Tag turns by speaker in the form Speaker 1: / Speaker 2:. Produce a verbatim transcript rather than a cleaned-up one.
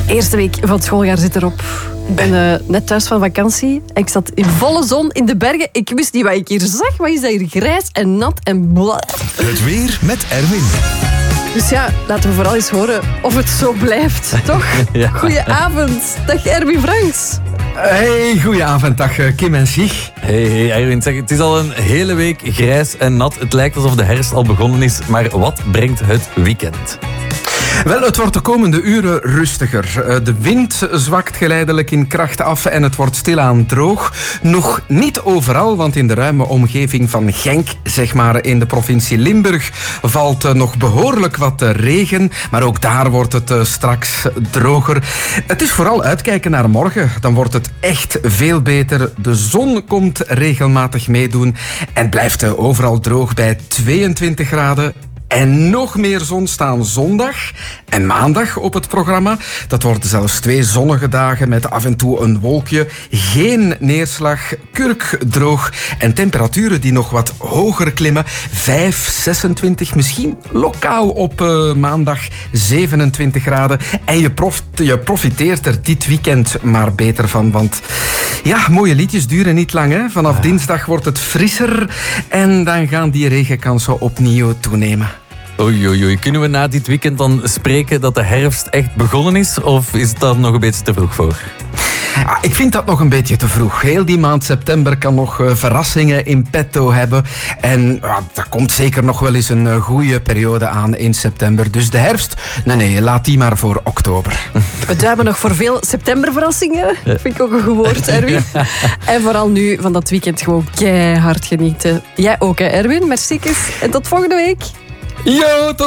Speaker 1: Eerste week van het schooljaar zit erop. Ik ben uh, net thuis van vakantie. En ik zat in volle zon in de bergen. Ik wist niet wat ik hier zag. Wat is dat hier grijs en nat en bla.
Speaker 2: Het weer met Erwin.
Speaker 1: Dus ja, laten we vooral eens horen of het zo blijft, toch? Ja. Goedenavond. Dag Erwin Franks.
Speaker 3: Hey, goedenavond. Dag Kim en Sig.
Speaker 4: Hey, hey Erwin. Zeg, het is al een hele week grijs en nat. Het lijkt alsof de herfst al begonnen is. Maar wat brengt het weekend?
Speaker 3: Wel, het wordt de komende uren rustiger. De wind zwakt geleidelijk in kracht af en het wordt stilaan droog. Nog niet overal, want in de ruime omgeving van Genk, zeg maar in de provincie Limburg, valt nog behoorlijk wat regen. Maar ook daar wordt het straks droger. Het is vooral uitkijken naar morgen. Dan wordt het echt veel beter. De zon komt regelmatig meedoen en blijft overal droog bij tweeëntwintig graden. En nog meer zon staan zondag en maandag op het programma. Dat worden zelfs twee zonnige dagen met af en toe een wolkje. Geen neerslag, kurkdroog en temperaturen die nog wat hoger klimmen. vijf, zesentwintig, misschien lokaal op uh, maandag zevenentwintig graden. En je, prof, je profiteert er dit weekend maar beter van. Want ja, mooie liedjes duren niet lang. Hè? Vanaf ja. dinsdag wordt het frisser en dan gaan die regenkansen opnieuw toenemen.
Speaker 4: Oei, oei, oei. Kunnen we na dit weekend dan spreken dat de herfst echt begonnen is? Of is het daar nog een beetje te vroeg voor?
Speaker 3: Ah, ik vind dat nog een beetje te vroeg. Heel die maand september kan nog uh, verrassingen in petto hebben. En uh, er komt zeker nog wel eens een uh, goede periode aan in september. Dus de herfst, nee, nee, laat die maar voor oktober.
Speaker 1: We duimen nog voor veel septemberverrassingen. Dat vind ik ook een goed woord, Erwin. En vooral nu van dat weekend gewoon keihard genieten. Jij ook, hè, Erwin? Merci. En tot volgende week.
Speaker 3: Yo, tot